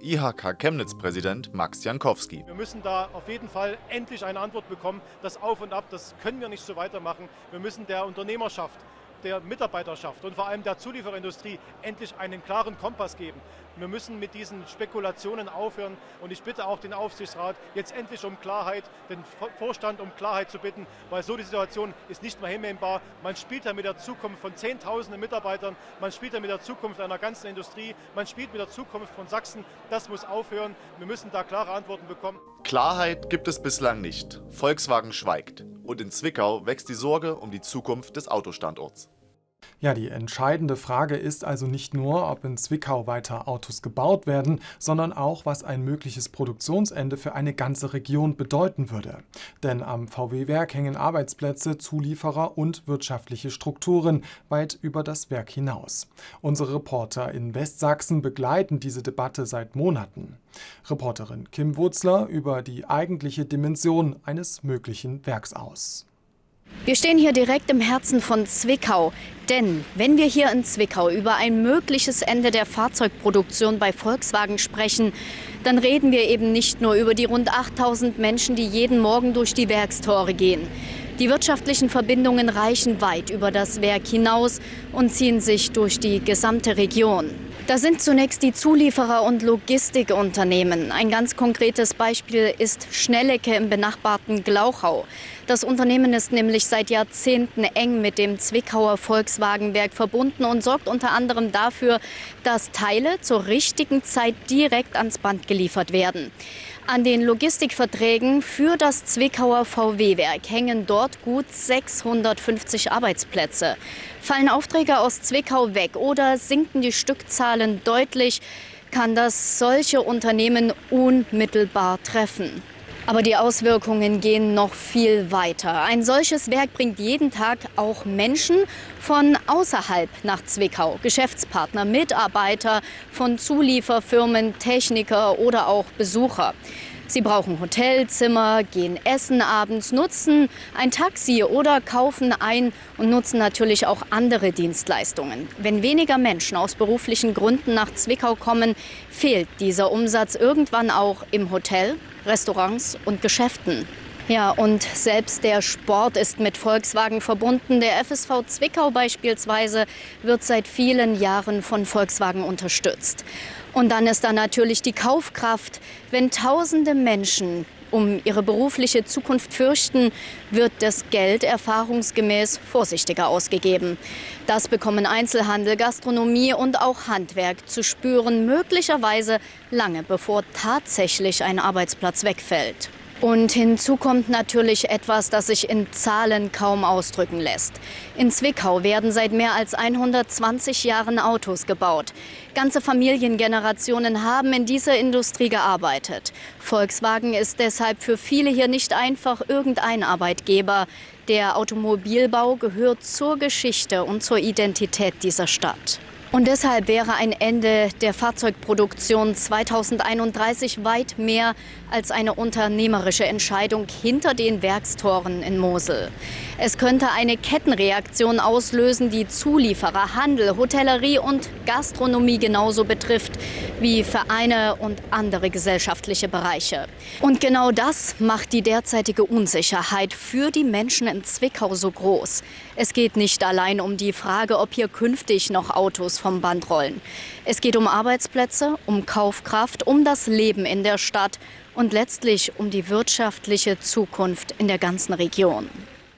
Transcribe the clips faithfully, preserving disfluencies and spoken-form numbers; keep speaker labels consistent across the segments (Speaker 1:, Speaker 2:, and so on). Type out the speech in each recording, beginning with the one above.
Speaker 1: I H K Chemnitz-Präsident Max Jankowski.
Speaker 2: Wir müssen da auf jeden Fall endlich eine Antwort bekommen. Das Auf und Ab, das können wir nicht so weitermachen. Wir müssen der Unternehmerschaft, der Mitarbeiterschaft und vor allem der Zulieferindustrie endlich einen klaren Kompass geben. Wir müssen mit diesen Spekulationen aufhören und ich bitte auch den Aufsichtsrat jetzt endlich um Klarheit, den Vorstand um Klarheit zu bitten, weil so die Situation ist nicht mehr hinnehmbar. Man spielt ja mit der Zukunft von Zehntausenden Mitarbeitern, man spielt ja mit der Zukunft einer ganzen Industrie, man spielt mit der Zukunft von Sachsen. Das muss aufhören. Wir müssen da klare Antworten bekommen.
Speaker 1: Klarheit gibt es bislang nicht. Volkswagen schweigt. Und in Zwickau wächst die Sorge um die Zukunft des Autostandorts.
Speaker 3: Ja, die entscheidende Frage ist also nicht nur, ob in Zwickau weiter Autos gebaut werden, sondern auch, was ein mögliches Produktionsende für eine ganze Region bedeuten würde. Denn am V W-Werk hängen Arbeitsplätze, Zulieferer und wirtschaftliche Strukturen weit über das Werk hinaus. Unsere Reporter in Westsachsen begleiten diese Debatte seit Monaten. Reporterin Kim Wurzler über die eigentliche Dimension eines möglichen Werks aus.
Speaker 4: Wir stehen hier direkt im Herzen von Zwickau. Denn wenn wir hier in Zwickau über ein mögliches Ende der Fahrzeugproduktion bei Volkswagen sprechen, dann reden wir eben nicht nur über die rund achttausend Menschen, die jeden Morgen durch die Werkstore gehen. Die wirtschaftlichen Verbindungen reichen weit über das Werk hinaus und ziehen sich durch die gesamte Region. Da sind zunächst die Zulieferer und Logistikunternehmen. Ein ganz konkretes Beispiel ist Schnellecke im benachbarten Glauchau. Das Unternehmen ist nämlich seit Jahrzehnten eng mit dem Zwickauer Volkswagenwerk verbunden und sorgt unter anderem dafür, dass Teile zur richtigen Zeit direkt ans Band geliefert werden. An den Logistikverträgen für das Zwickauer V W-Werk hängen dort gut sechshundertfünfzig Arbeitsplätze. Fallen Aufträge aus Zwickau weg oder sinken die Stückzahlen deutlich, kann das solche Unternehmen unmittelbar treffen. Aber die Auswirkungen gehen noch viel weiter. Ein solches Werk bringt jeden Tag auch Menschen von außerhalb nach Zwickau. Geschäftspartner, Mitarbeiter von Zulieferfirmen, Techniker oder auch Besucher. Sie brauchen Hotelzimmer, gehen essen abends, nutzen ein Taxi oder kaufen ein und nutzen natürlich auch andere Dienstleistungen. Wenn weniger Menschen aus beruflichen Gründen nach Zwickau kommen, fehlt dieser Umsatz irgendwann auch im Hotel, Restaurants und Geschäften. Ja, und selbst der Sport ist mit Volkswagen verbunden. Der F S V Zwickau beispielsweise wird seit vielen Jahren von Volkswagen unterstützt. Und dann ist da natürlich die Kaufkraft. Wenn tausende Menschen um ihre berufliche Zukunft fürchten, wird das Geld erfahrungsgemäß vorsichtiger ausgegeben. Das bekommen Einzelhandel, Gastronomie und auch Handwerk zu spüren, möglicherweise lange bevor tatsächlich ein Arbeitsplatz wegfällt. Und hinzu kommt natürlich etwas, das sich in Zahlen kaum ausdrücken lässt. In Zwickau werden seit mehr als hundertzwanzig Jahren Autos gebaut. Ganze Familiengenerationen haben in dieser Industrie gearbeitet. Volkswagen ist deshalb für viele hier nicht einfach irgendein Arbeitgeber. Der Automobilbau gehört zur Geschichte und zur Identität dieser Stadt. Und deshalb wäre ein Ende der Fahrzeugproduktion zweitausendeinunddreißig weit mehr als eine unternehmerische Entscheidung hinter den Werkstoren in Mosel. Es könnte eine Kettenreaktion auslösen, die Zulieferer, Handel, Hotellerie und Gastronomie genauso betrifft wie Vereine und andere gesellschaftliche Bereiche. Und genau das macht die derzeitige Unsicherheit für die Menschen in Zwickau so groß. Es geht nicht allein um die Frage, ob hier künftig noch Autos vom Band rollen. Es geht um Arbeitsplätze, um Kaufkraft, um das Leben in der Stadt und letztlich um die wirtschaftliche Zukunft in der ganzen Region.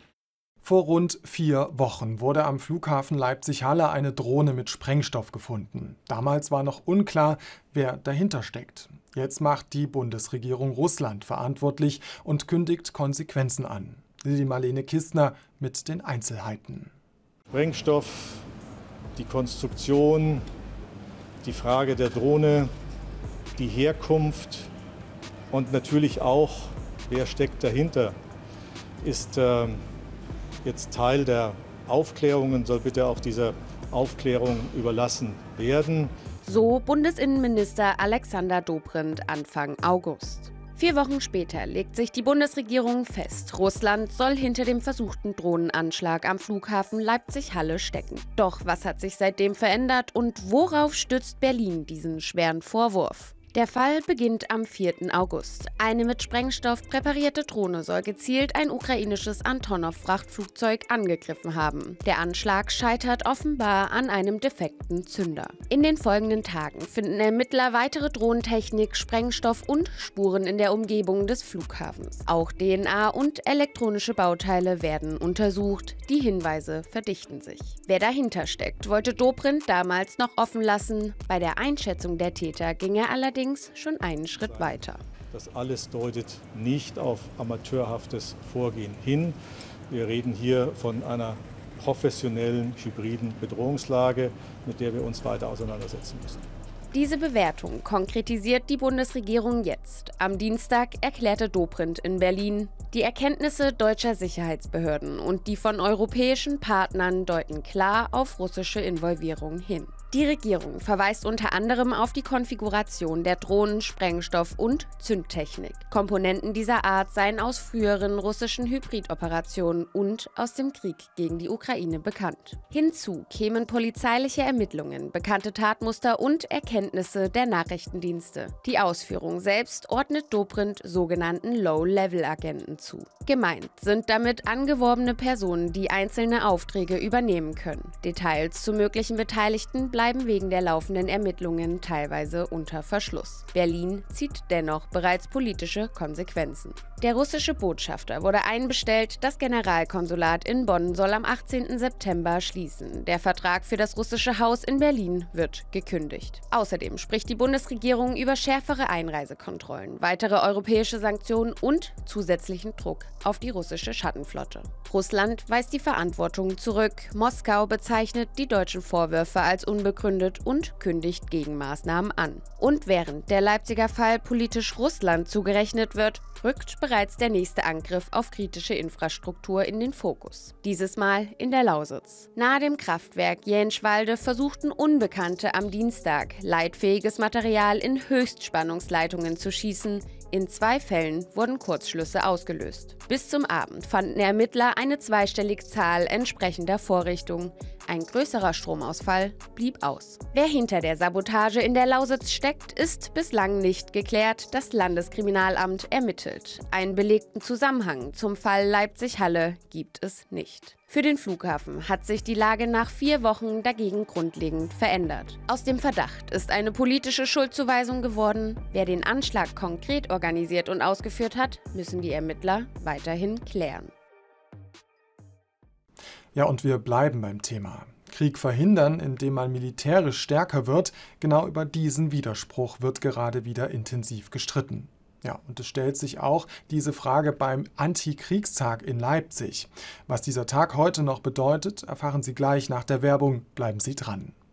Speaker 3: Vor rund vier Wochen wurde am Flughafen Leipzig-Halle eine Drohne mit Sprengstoff gefunden. Damals war noch unklar, wer dahinter steckt. Jetzt macht die Bundesregierung Russland verantwortlich und kündigt Konsequenzen an. Lili Marlene Kistner mit den Einzelheiten.
Speaker 5: Sprengstoff, die Konstruktion, die Frage der Drohne, die Herkunft und natürlich auch, wer steckt dahinter, ist äh, jetzt Teil der Aufklärung und soll bitte auch dieser Aufklärung überlassen werden.
Speaker 6: So Bundesinnenminister Alexander Dobrindt Anfang August. Vier Wochen später legt sich die Bundesregierung fest, Russland soll hinter dem versuchten Drohnenanschlag am Flughafen Leipzig-Halle stecken. Doch was hat sich seitdem verändert und worauf stützt Berlin diesen schweren Vorwurf? Der Fall beginnt am vierten August. Eine mit Sprengstoff präparierte Drohne soll gezielt ein ukrainisches Antonov-Frachtflugzeug angegriffen haben. Der Anschlag scheitert offenbar an einem defekten Zünder. In den folgenden Tagen finden Ermittler weitere Drohnentechnik, Sprengstoff und Spuren in der Umgebung des Flughafens. Auch D N A und elektronische Bauteile werden untersucht. Die Hinweise verdichten sich. Wer dahinter steckt, wollte Dobrindt damals noch offen lassen. Bei der Einschätzung der Täter ging er allerdings schon einen Schritt weiter.
Speaker 5: Das alles deutet nicht auf amateurhaftes Vorgehen hin. Wir reden hier von einer professionellen, hybriden Bedrohungslage, mit der wir uns weiter auseinandersetzen müssen.
Speaker 6: Diese Bewertung konkretisiert die Bundesregierung jetzt. Am Dienstag erklärte Dobrindt in Berlin, die Erkenntnisse deutscher Sicherheitsbehörden und die von europäischen Partnern deuten klar auf russische Involvierung hin. Die Regierung verweist unter anderem auf die Konfiguration der Drohnen, Sprengstoff und Zündtechnik. Komponenten dieser Art seien aus früheren russischen Hybridoperationen und aus dem Krieg gegen die Ukraine bekannt. Hinzu kämen polizeiliche Ermittlungen, bekannte Tatmuster und Erkenntnisse der Nachrichtendienste. Die Ausführung selbst ordnet Dobrindt sogenannten Low-Level-Agenten zu. Gemeint sind damit angeworbene Personen, die einzelne Aufträge übernehmen können. Details zu möglichen Beteiligten bleiben wegen der laufenden Ermittlungen teilweise unter Verschluss. Berlin zieht dennoch bereits politische Konsequenzen. Der russische Botschafter wurde einbestellt, das Generalkonsulat in Bonn soll am achtzehnten September schließen. Der Vertrag für das russische Haus in Berlin wird gekündigt. Außerdem spricht die Bundesregierung über schärfere Einreisekontrollen, weitere europäische Sanktionen und zusätzlichen Druck auf die russische Schattenflotte. Russland weist die Verantwortung zurück. Moskau bezeichnet die deutschen Vorwürfe als unbegründet und kündigt Gegenmaßnahmen an. Und während der Leipziger Fall politisch Russland zugerechnet wird, rückt bereits der nächste Angriff auf kritische Infrastruktur in den Fokus. Dieses Mal in der Lausitz. Nahe dem Kraftwerk Jänschwalde versuchten Unbekannte am Dienstag, leitfähiges Material in Höchstspannungsleitungen zu schießen. In zwei Fällen wurden Kurzschlüsse ausgelöst. Bis zum Abend fanden Ermittler eine zweistellige Zahl entsprechender Vorrichtungen. Ein größerer Stromausfall blieb aus. Wer hinter der Sabotage in der Lausitz steckt, ist bislang nicht geklärt. Das Landeskriminalamt ermittelt. Einen belegten Zusammenhang zum Fall Leipzig-Halle gibt es nicht. Für den Flughafen hat sich die Lage nach vier Wochen dagegen grundlegend verändert. Aus dem Verdacht ist eine politische Schuldzuweisung geworden. Wer den Anschlag konkret organisiert und ausgeführt hat, müssen die Ermittler weiterhin klären.
Speaker 3: Ja, und wir bleiben beim Thema. Krieg verhindern, indem man militärisch stärker wird, genau über diesen Widerspruch wird gerade wieder intensiv gestritten. Ja, und es stellt sich auch diese Frage beim Antikriegstag in Leipzig. Was dieser Tag heute noch bedeutet, erfahren Sie gleich nach der Werbung. Bleiben Sie dran.